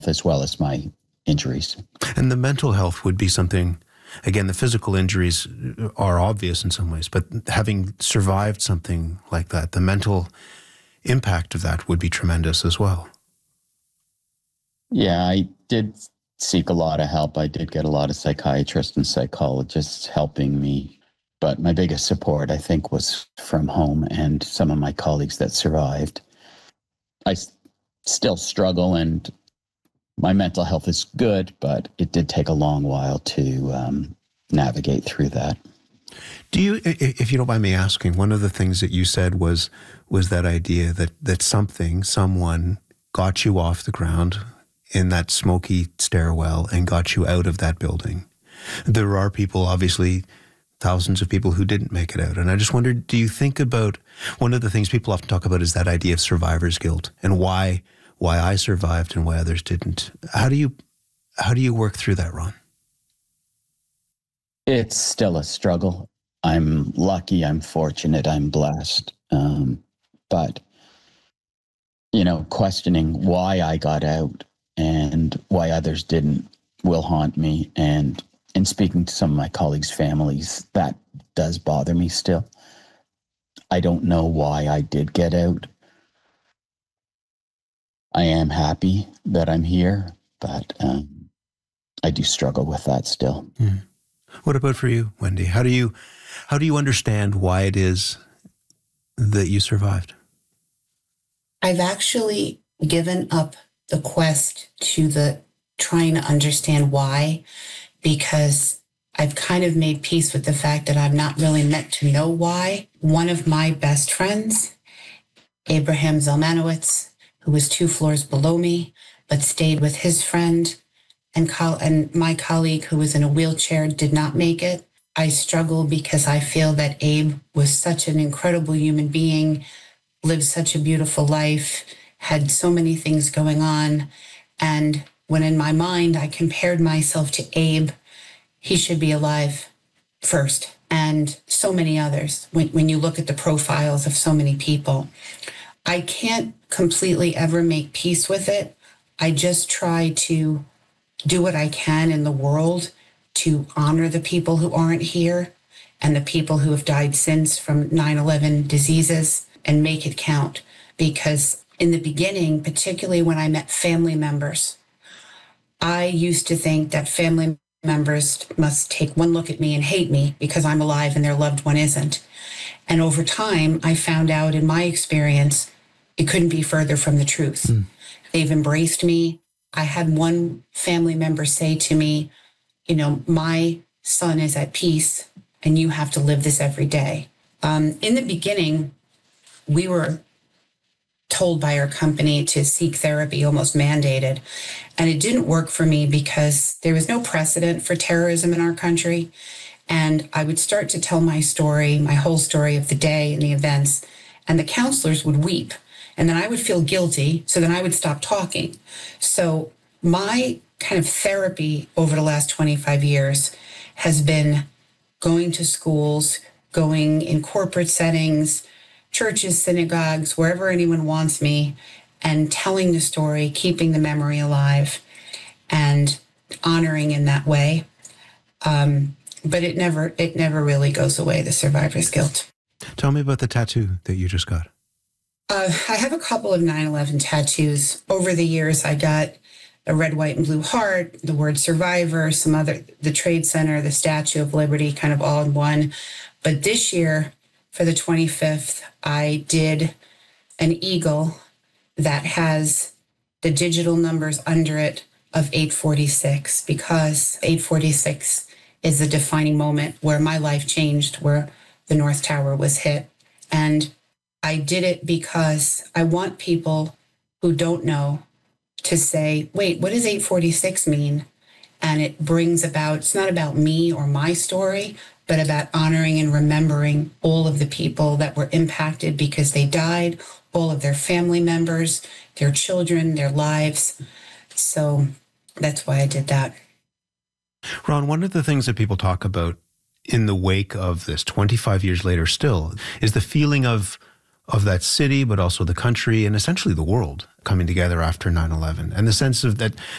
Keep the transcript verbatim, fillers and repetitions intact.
as well as my injuries. And the mental health would be something, again, the physical injuries are obvious in some ways, but having survived something like that, the mental impact of that would be tremendous as well. Yeah, I did seek a lot of help. I did get a lot of psychiatrists and psychologists helping me. But my biggest support, I think, was from home and some of my colleagues that survived. I s- still struggle, and my mental health is good, but it did take a long while to um, navigate through that. Do you, if you don't mind me asking, one of the things that you said was was that idea that that something, someone got you off the ground in that smoky stairwell and got you out of that building. There are people, obviously, thousands of people who didn't make it out. And I just wondered, do you think about, one of the things people often talk about is that idea of survivor's guilt and why why I survived and why others didn't. How do you how do you work through that, Ron? It's still a struggle. I'm lucky, I'm fortunate, I'm blessed. Um, but, you know, questioning why I got out and why others didn't will haunt me. And in speaking to some of my colleagues' families, that does bother me still. I don't know why I did get out. I am happy that I'm here, but um, I do struggle with that still. Mm. What about for you, Wendy? How do you how do you understand why it is that you survived? I've actually given up the quest to the trying to understand why, because I've kind of made peace with the fact that I'm not really meant to know why. One of my best friends, Abraham Zelmanowitz, who was two floors below me, but stayed with his friend, and, co- and my colleague who was in a wheelchair did not make it. I struggle because I feel that Abe was such an incredible human being, lived such a beautiful life, had so many things going on. And when in my mind I compared myself to Abe, he should be alive first, and so many others. When, when you look at the profiles of so many people, I can't completely ever make peace with it. I just try to do what I can in the world to honor the people who aren't here and the people who have died since from nine eleven diseases and make it count. Because in the beginning, particularly when I met family members, I used to think that family members must take one look at me and hate me because I'm alive and their loved one isn't. And over time, I found out in my experience, it couldn't be further from the truth. Mm. They've embraced me. I had one family member say to me, you know, my son is at peace and you have to live this every day. Um, in the beginning, we were told by our company to seek therapy, almost mandated. And it didn't work for me because there was no precedent for terrorism in our country. And I would start to tell my story, my whole story of the day and the events, and the counselors would weep. And then I would feel guilty, so then I would stop talking. So my kind of therapy over the last twenty-five years has been going to schools, going in corporate settings, churches, synagogues, wherever anyone wants me, and telling the story, keeping the memory alive, and honoring in that way. Um, but it never, it never really goes away, the survivor's guilt. Tell me about the tattoo that you just got. Uh, I have a couple of nine eleven tattoos. Over the years, I got a red, white, and blue heart, the word survivor, some other, the Trade Center, the Statue of Liberty, kind of all in one. But this year, for the twenty-fifth, I did an eagle that has the digital numbers under it of eight forty-six, because eight forty-six is the defining moment where my life changed, where the North Tower was hit. And I did it because I want people who don't know to say, wait, what does eight forty-six mean? And it brings about, it's not about me or my story, but about honoring and remembering all of the people that were impacted because they died, all of their family members, their children, their lives. So that's why I did that. Ron, one of the things that people talk about in the wake of this, twenty-five years later still, is the feeling of of that city, but also the country and essentially the world coming together after nine eleven. And the sense of that